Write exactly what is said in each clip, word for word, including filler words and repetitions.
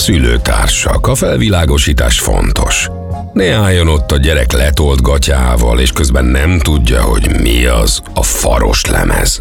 Szülőtársak, a felvilágosítás fontos. Ne álljon ott a gyerek letolt gatyával, és közben nem tudja, hogy mi az a faros lemez.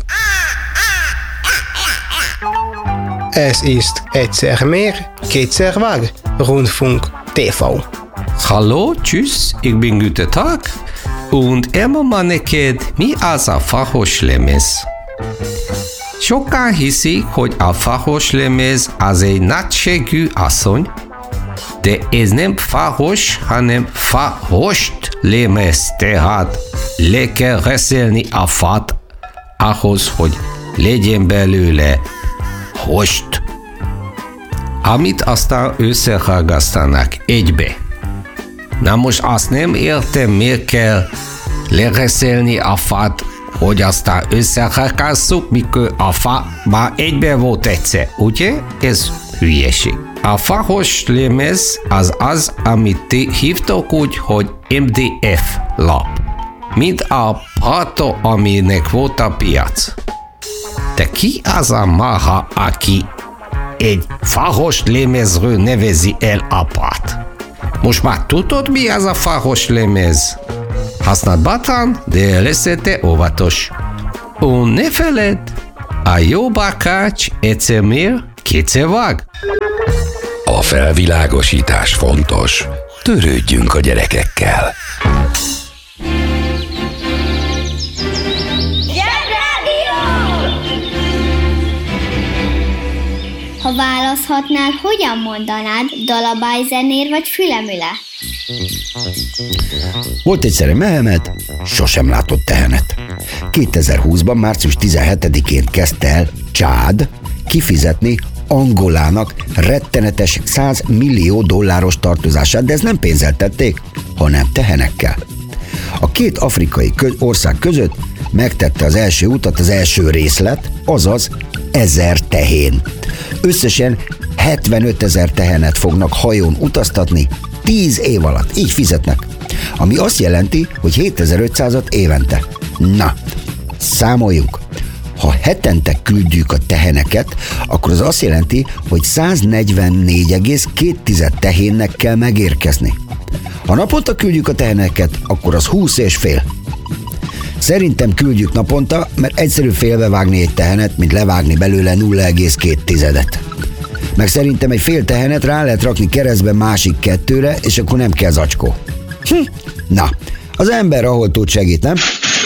Ez ist egyszer mehr, kétszer vág, Rundfunk té vé. Hallo, tschüss, ich bin Guten Tag, und elmondom neked, mi az a faros lemez. Sokan hiszik, hogy a faros lemez az egy nagységű asszony, de ez nem faros, hanem farost lemez, tehát le kell reszelni a fát ahhoz, hogy legyen belőle host, amit aztán összehallgasztanak egybe. Na most azt nem értem, miért kell lereszelni a fát, hogy aztán összehallgasszuk, mikor a fa már egybe volt egyszer, ugye? Ez hülyeség. A faros lemez az az, amit ti hívtok úgy, hogy em dé ef lap. Mint a Prato, aminek volt a piac. De ki az a marha, aki egy faros lemezről nevezi el apát? Most már tudod, mi az a faros lemez? Használd bátran, de leszete óvatos. Und ne feled, a jó bakács egyszer mér, kétszer vág. A felvilágosítás fontos. Törődjünk a gyerekekkel. Ha választhatnál, hogyan mondanád, dalabályzenér vagy fülemüle? Volt egyszer egy Mehmet, sosem látott tehenet. kétezer-húszban. március tizenhetedikén kezdte el Csád kifizetni Angolának rettenetes száz millió dolláros tartozását, de ez nem pénzzel tették, hanem tehenekkel. A két afrikai kö- ország között megtette az első utat az első részlet, azaz ezer tehén. Összesen hetvenötezer tehenet fognak hajón utaztatni tíz év alatt. Így fizetnek. Ami azt jelenti, hogy hétezer-ötszázat évente. Na, számoljunk. Ha hetente küldjük a teheneket, akkor az azt jelenti, hogy száznegyvennégy egész két tehénnek kell megérkezni. Ha naponta küldjük a teheneket, akkor az húsz és fél. Szerintem küldjük naponta, mert egyszerű félbevágni egy tehenet, mint levágni belőle nulla egész két tizedet. Meg szerintem egy fél tehenet rá lehet rakni keresztbe másik kettőre, és akkor nem kell zacskó. Hm. Na, az ember ahol tud segít, nem?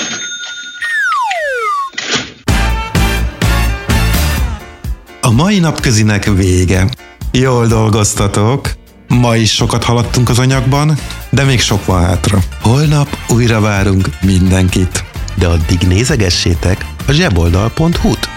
A mai napközinek vége. Jól dolgoztatok. Ma is sokat haladtunk az anyagban, de még sok van hátra. Holnap újra várunk mindenkit. De addig nézegessétek a zseboldal pont hu-t.